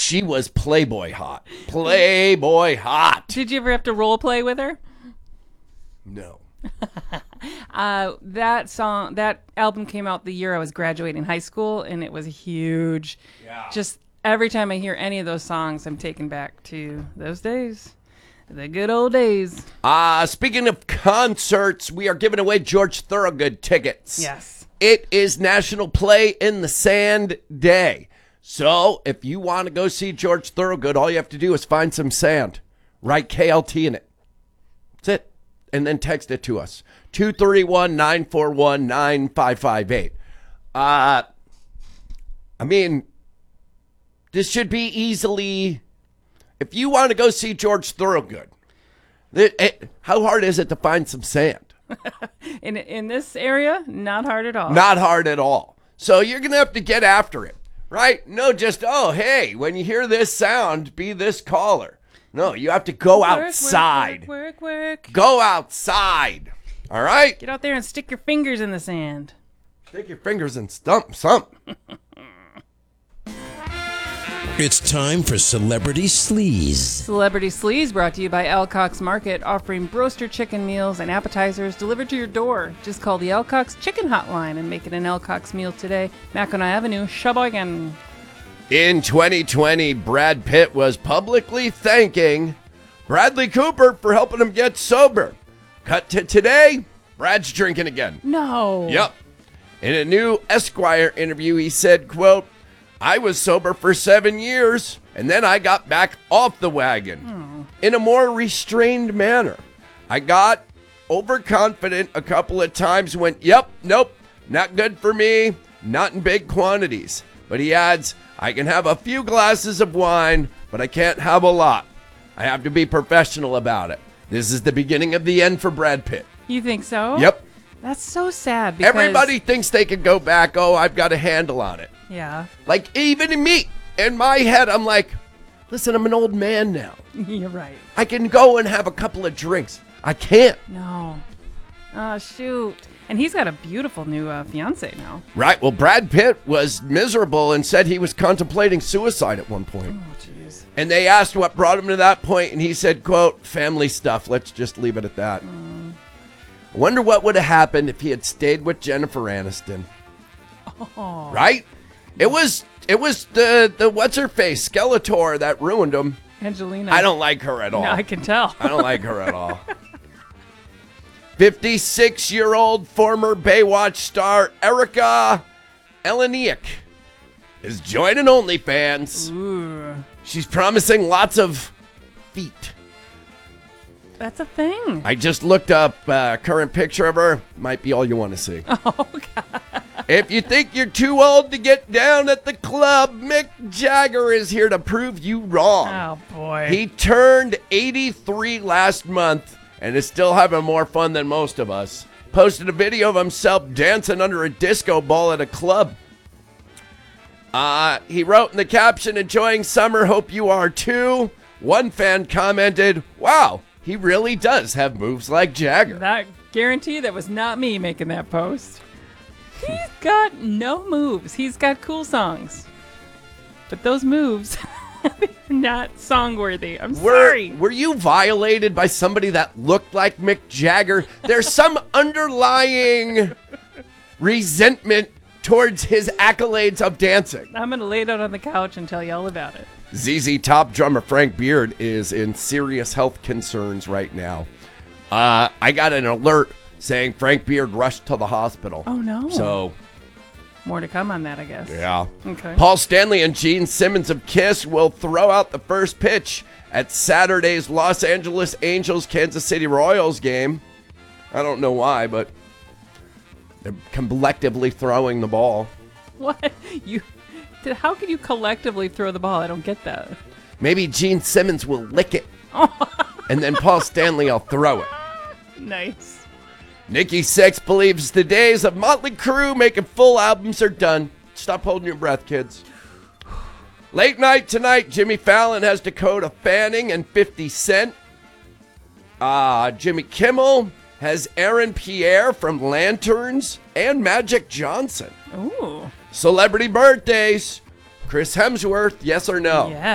she was Playboy hot. Playboy hot. Did you ever have to role play with her? No. That album came out the year I was graduating high school, and it was huge. Yeah. Just every time I hear any of those songs, I'm taken back to those days. The good old days. Speaking of concerts, we are giving away George Thorogood tickets. Yes. It is National Play in the Sand Day. So if you want to go see George Thorogood, all you have to do is find some sand. Write KLT in it. That's it. And then text it to us. 231-941-9558. I mean, this should be easily... If you want to go see George Thorogood, how hard is it to find some sand? In this area, not hard at all. Not hard at all. So you're going to have to get after it, right? No, just, oh, hey, when you hear this sound, be this caller. No, you have to go outside. Work. Go outside. All right? Get out there and stick your fingers in the sand. Stick your fingers and stump something. It's time for Celebrity Sleaze. Celebrity Sleaze brought to you by Alcock's Market, offering broaster chicken meals and appetizers delivered to your door. Just call the Alcock's Chicken Hotline and make it an Alcock's meal today. Mackinac Avenue, Sheboygan. In 2020, Brad Pitt was publicly thanking Bradley Cooper for helping him get sober. Cut to today, Brad's drinking again. No. Yep. In a new Esquire interview, he said, quote, I was sober for 7 years, and then I got back off the wagon in a more restrained manner. I got overconfident a couple of times, went, yep, nope, not good for me, not in big quantities. But he adds, I can have a few glasses of wine, but I can't have a lot. I have to be professional about it. This is the beginning of the end for Brad Pitt. You think so? Yep. That's so sad because... Everybody thinks they can go back, oh, I've got a handle on it. Yeah. Like, even me, in my head, I'm like, listen, I'm an old man now. You're right. I can go and have a couple of drinks. I can't. No. Oh, shoot. And he's got a beautiful new fiance now. Right. Well, Brad Pitt was miserable and said he was contemplating suicide at one point. Oh, jeez. And they asked what brought him to that point, and he said, quote, family stuff. Let's just leave it at that. I wonder what would have happened if he had stayed with Jennifer Aniston. Oh. Right? It was the what's-her-face, Skeletor, that ruined him. Angelina. I don't like her at all. No, I can tell. I don't like her at all. 56-year-old former Baywatch star Erika Eleniak is joining OnlyFans. Ooh. She's promising lots of feet. That's a thing. I just looked up a current picture of her. Might be all you want to see. Oh, God. If you think you're too old to get down at the club, Mick Jagger is here to prove you wrong. Oh, boy. He turned 83 last month and is still having more fun than most of us. Posted a video of himself dancing under a disco ball at a club. He wrote in the caption, enjoying summer, hope you are too. One fan commented, wow, he really does have moves like Jagger. That guarantee that was not me making that post. He's got no moves. He's got cool songs. But those moves are not song-worthy. I'm sorry. Were you violated by somebody that looked like Mick Jagger? There's some underlying resentment towards his accolades of dancing. I'm going to lay down on the couch and tell you all about it. ZZ Top drummer Frank Beard is in serious health concerns right now. I got an alert saying Frank Beard rushed to the hospital. Oh, no. So, more to come on that, I guess. yeah. Okay. Paul Stanley and Gene Simmons of Kiss will throw out the first pitch at Saturday's Los Angeles Angels-Kansas City Royals game. I don't know why, but they're collectively throwing the ball. What? How can you collectively throw the ball? I don't get that. Maybe Gene Simmons will lick it, and then Paul Stanley will throw it. Nice. Nikki Sixx believes the days of Motley Crue making full albums are done. Stop holding your breath, kids. Late night tonight, Jimmy Fallon has Dakota Fanning and 50 Cent. Jimmy Kimmel has Aaron Pierre from Lanterns and Magic Johnson. Ooh. Celebrity birthdays. Chris Hemsworth, yes or no? Yeah.